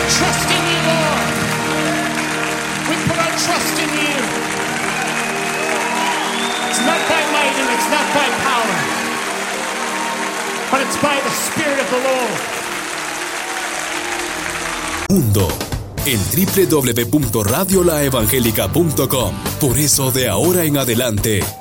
trust in you, Lord. We put our trust in you. It's not by might and it's not by power, but it's by the Spirit of the Lord. Mundo en www.radiolaevangelica.com. Por eso de ahora en adelante